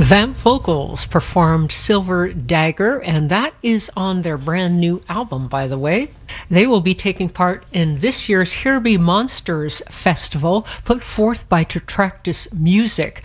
Vamp Vocals performed Silver Dagger, and that is on their brand new album, by the way. They will be taking part in this year's Here Be Monsters Festival, put forth by Tetractus Music.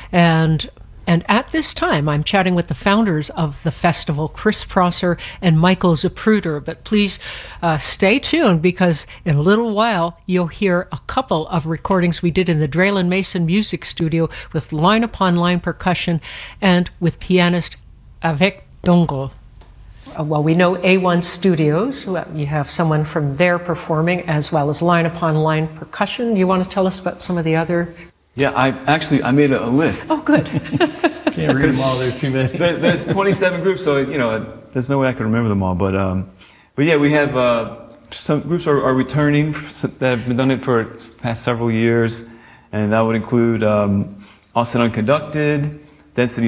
And at this time, I'm chatting with the founders of the festival, Chris Prosser and Michael Zapruder. But please stay tuned, because in a little while, you'll hear a couple of recordings we did in the Draylen Mason Music Studio with line-upon-line percussion and with pianist Avec Dongle. Well, we know A1 Studios. You have someone from there performing, as well as line-upon-line percussion. Do you want to tell us about some of the other? Yeah, I made a list. Oh, good. Can't read them all, there are too many. There's 27 groups, so there's no way I can remember them all. But yeah, we have some groups are returning that have been done it for the past several years, and that would include Austin Unconducted, Density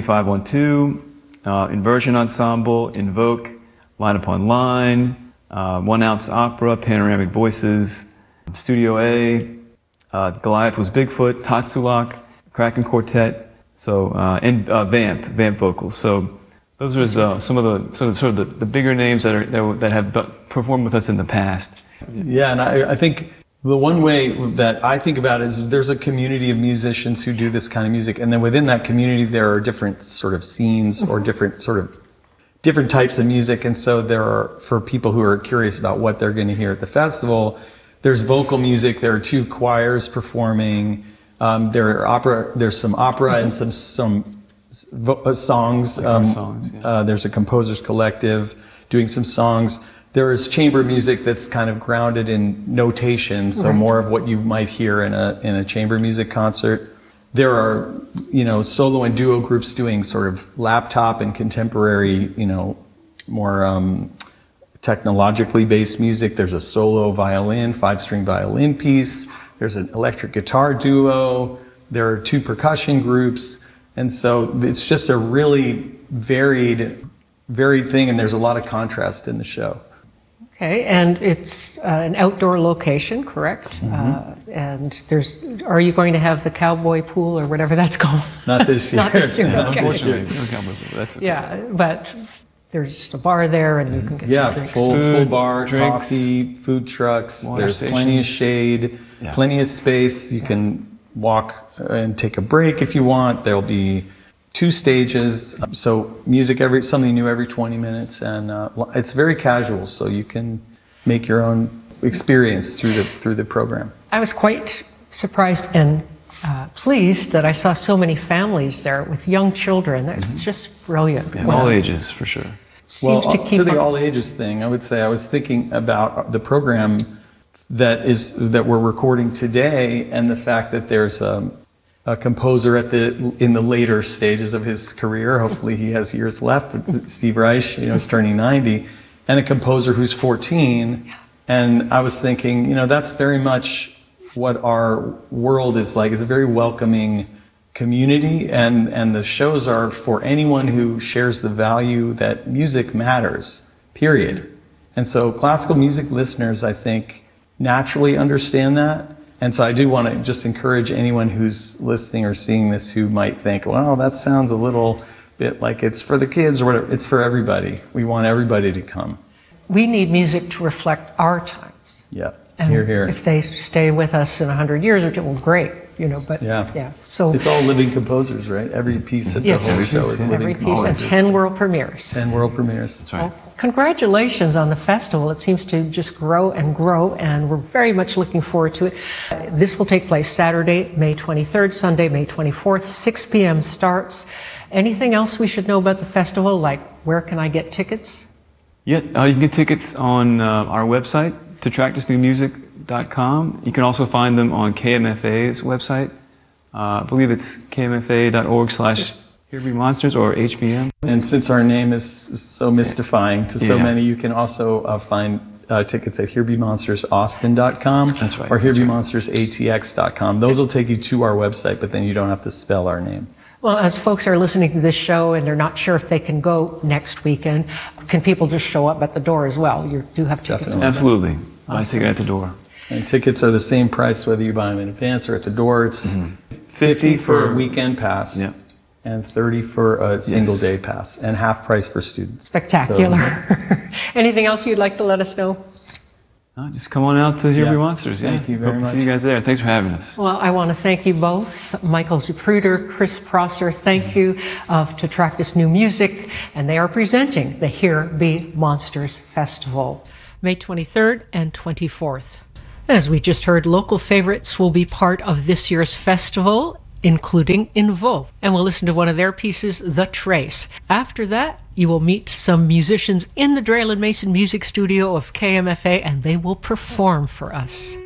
512, Inversion Ensemble, Invoke, Line Upon Line, 1 Ounce Opera, Panoramic Voices, Studio A. Goliath was Bigfoot, Tatsulak, Kraken Quartet, so and Vamp Vocals. So those are some of the bigger names that have performed with us in the past. Yeah, and I think the one way that I think about it is there's a community of musicians who do this kind of music, and then within that community there are different sort of scenes or different types of music, and so there are, for people who are curious about what they're going to hear at the festival, there's vocal music. There are 2 choirs performing. There's some opera and some songs. There's a composers collective doing some songs. There is chamber music that's kind of grounded in notation, so more of what you might hear in a chamber music concert. There are solo and duo groups doing sort of laptop and contemporary, more technologically based music. There's a solo violin, 5-string violin piece. There's an electric guitar duo. There are 2 percussion groups. And so it's just a really varied thing, and there's a lot of contrast in the show. Okay, and it's an outdoor location, correct? Mm-hmm. And are you going to have the cowboy pool or whatever that's called? Not this year. Not this year, okay. Unfortunately, no cowboy pool. That's okay. Yeah, but there's a bar there, and you can get some drinks. full bar, drinks, coffee, food trucks. There's station. Plenty of shade, plenty of space. You can walk and take a break if you want. There'll be 2 stages, so music something new every 20 minutes, and it's very casual, so you can make your own experience through the program. I was quite surprised and pleased that I saw so many families there with young children. It's just brilliant. Yeah, all ages, for sure. Seems to keep the all ages thing, I would say I was thinking about the program that we're recording today, and the fact that there's a composer in the later stages of his career. Hopefully he has years left. But Steve Reich, is turning 90, and a composer who's 14. And I was thinking, that's very much what our world is like. It's a very welcoming community, and the shows are for anyone who shares the value that music matters, period. And so classical music listeners, I think, naturally understand that. And so I do want to just encourage anyone who's listening or seeing this who might think, well, that sounds a little bit like it's for the kids or whatever. It's for everybody. We want everybody to come. We need music to reflect our times. Yeah, and here. If they stay with us in 100 years or 2, well, great. But yeah. So it's all living composers, right? Every piece at the whole show is living every piece, and 10 world premieres. 10 world premieres. That's right. Well, congratulations on the festival. It seems to just grow, and we're very much looking forward to it. This will take place Saturday, May 23rd, Sunday, May 24th, 6 p.m. starts. Anything else we should know about the festival, like where can I get tickets? Yeah, you can get tickets on our website, tetractusnewmusic.com. You can also find them on KMFA's website. I believe it's kmfa.org/HereBeMonsters or HBM. And since our name is so mystifying to so many, you can also find tickets at HereBeMonstersAustin.com. That's right. Or HereBeMonstersATX.com. Those will take you to our website, but then you don't have to spell our name. Well, as folks are listening to this show and they're not sure if they can go next weekend, can people just show up at the door as well? You do have tickets. Definitely. Absolutely. Buy a ticket at the door. And tickets are the same price whether you buy them in advance or at the door. It's $50 for a weekend pass. Yeah. and $30 for a single Yes. day pass, and half price for students. Spectacular. So, Anything else you'd like to let us know? Just come on out to Here Yeah. Be Monsters. Yeah. Thank you very Hope to see much. you guys there. Thanks for having us. Well, I want to thank you both. Michael Zapruder, Chris Prosser, thank you to track this new music. And they are presenting the Here Be Monsters Festival, May 23rd and 24th. As we just heard, local favorites will be part of this year's festival, including Invo. And we'll listen to one of their pieces, The Trace. After that, you will meet some musicians in the Drayland Mason Music Studio of KMFA, and they will perform for us.